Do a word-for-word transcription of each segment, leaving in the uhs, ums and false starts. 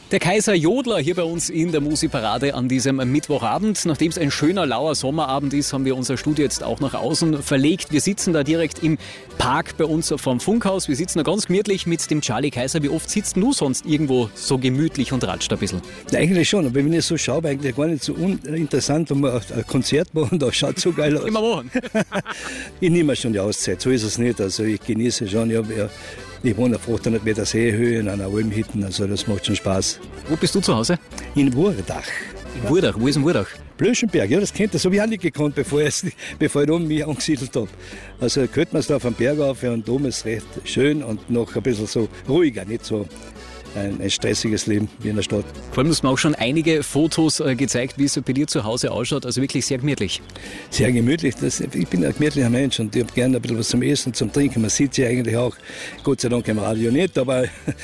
Der Kaiser Jodler hier bei uns in der Musikparade an diesem Mittwochabend. Nachdem es ein schöner, lauer Sommerabend ist, haben wir unser Studio jetzt auch nach außen verlegt. Wir sitzen da direkt im Park bei uns vom Funkhaus. Wir sitzen da ganz gemütlich mit dem Charlie Kaiser. Wie oft sitzt du sonst irgendwo so gemütlich und ratscht ein bisschen? Ja, eigentlich schon, aber wenn ich so schaue, eigentlich gar nicht so uninteressant, wenn wir ein Konzert machen, da schaut so geil aus. Immer machen. Ich nehme schon die Auszeit, so ist es nicht. Also ich genieße schon, ich, ja, ich wohne auf achthundert Meter Seehöhe in einer Almhütte, also das macht schon Spaß. Wo bist du zu Hause? In Wurdach. In Wurdach, wo ist in Wurdach? Blöschenberg, ja, das kennt das habe ich auch nicht gekannt, bevor ich, bevor ich oben mich angesiedelt habe. Also könnte man es da auf den Berg auf und oben ist recht schön und noch ein bisschen so ruhiger, nicht so ein, ein stressiges Leben wie in der Stadt. Vor allem hast du mir auch schon einige Fotos äh, gezeigt, wie es bei dir zu Hause ausschaut, also wirklich sehr gemütlich. Sehr gemütlich, das, ich bin ein gemütlicher Mensch und ich habe gerne ein bisschen was zum Essen, zum Trinken. Man sieht sie eigentlich auch, Gott sei Dank im Radio nicht, aber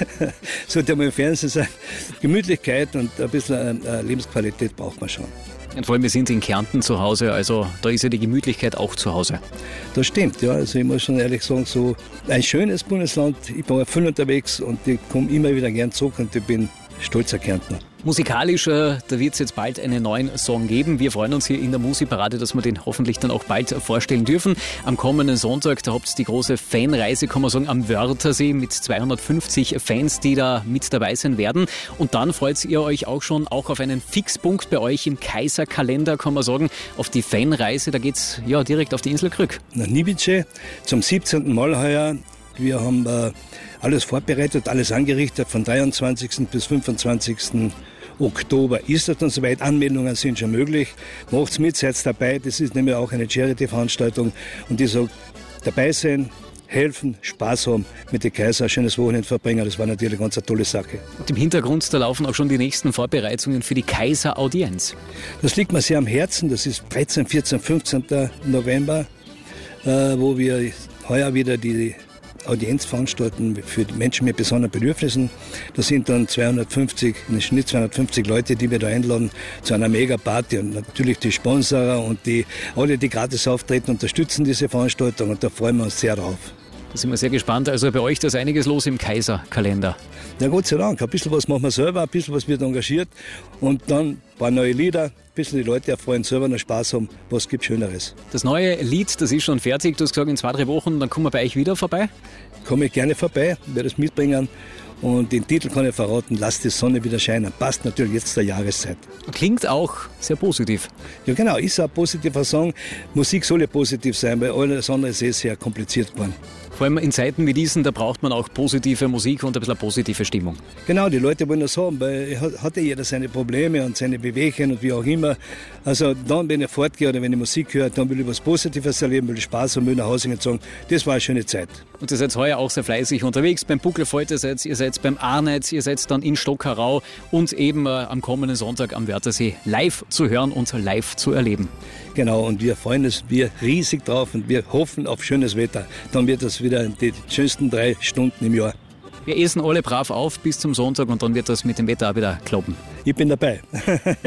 sollte ja mal im Fernsehen sein. Gemütlichkeit und ein bisschen äh, Lebensqualität braucht man schon. Und vor allem, wir sind in Kärnten zu Hause, also da ist ja die Gemütlichkeit auch zu Hause. Das stimmt, ja. Also ich muss schon ehrlich sagen, so ein schönes Bundesland. Ich bin viel unterwegs und ich komme immer wieder gern zurück und ich bin stolzer Kärntner. Musikalisch, äh, da wird es jetzt bald einen neuen Song geben. Wir freuen uns hier in der Musikparade, dass wir den hoffentlich dann auch bald vorstellen dürfen. Am kommenden Sonntag, da habt ihr die große Fanreise, kann man sagen, am Wörthersee mit zweihundertfünfzig Fans, die da mit dabei sein werden. Und dann freut ihr euch auch schon auch auf einen Fixpunkt bei euch im Kaiserkalender, kann man sagen, auf die Fanreise. Da geht's ja direkt auf die Insel Krk. Nach Nibice zum siebzehnten Mal heuer. Wir haben äh, alles vorbereitet, alles angerichtet, von dreiundzwanzigsten bis fünfundzwanzigsten Oktober ist es dann soweit. Anmeldungen sind schon möglich. Macht's mit, seid dabei. Das ist nämlich auch eine Charity-Veranstaltung. Und die so dabei sein, helfen, Spaß haben, mit den Kaiser ein schönes Wochenende verbringen. Das war natürlich eine ganz tolle Sache. Und im Hintergrund, da laufen auch schon die nächsten Vorbereitungen für die Kaiser-Audienz. Das liegt mir sehr am Herzen. Das ist dreizehn, vierzehn, fünfzehnten November, äh, wo wir heuer wieder die Audienz veranstalten für Menschen mit besonderen Bedürfnissen. Das sind dann zweihundertfünfzig, nicht zweihundertfünfzig Leute, die wir da einladen zu einer Mega-Party. Und natürlich die Sponsorer und die, alle, die gratis auftreten, unterstützen diese Veranstaltung und da freuen wir uns sehr drauf. Da sind wir sehr gespannt. Also bei euch, da ist einiges los im Kaiserkalender. Ja, Gott sei Dank. Ein bisschen was machen wir selber, ein bisschen was wird engagiert und dann ein paar neue Lieder. Ein bisschen die Leute erfreuen, selber noch Spaß haben. Was gibt Schöneres? Das neue Lied, das ist schon fertig. Du hast gesagt, in zwei, drei Wochen, dann kommen wir bei euch wieder vorbei. Komme ich gerne vorbei, werde es mitbringen. Und den Titel kann ich verraten, Lass die Sonne wieder scheinen. Passt natürlich jetzt zur Jahreszeit. Klingt auch sehr positiv. Ja genau, ist ein positiver Song. Musik soll ja positiv sein, weil alles andere ist eh sehr kompliziert geworden. Vor allem in Zeiten wie diesen, da braucht man auch positive Musik und ein bisschen positive Stimmung. Genau, die Leute wollen das haben, weil hat ja jeder seine Probleme und seine Bewegungen und wie auch immer. Also dann, wenn ich fortgehe oder wenn ich Musik höre, dann will ich was Positives erleben, will ich Spaß haben, will nach Hause gehen und sagen, das war eine schöne Zeit. Und ihr seid heuer auch sehr fleißig unterwegs. Beim Buckelfalter seid ihr seid beim Arneiz, ihr seid dann in Stockerau und eben äh, am kommenden Sonntag am Wörthersee live zu hören und live zu erleben. Genau, und wir freuen uns wir riesig drauf und wir hoffen auf schönes Wetter. Dann wird das wieder die schönsten drei Stunden im Jahr. Wir essen alle brav auf bis zum Sonntag und dann wird das mit dem Wetter auch wieder klappen. Ich bin dabei.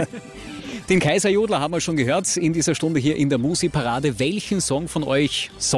Den Kaiser Jodler haben wir schon gehört in dieser Stunde hier in der Musikparade. Welchen Song von euch soll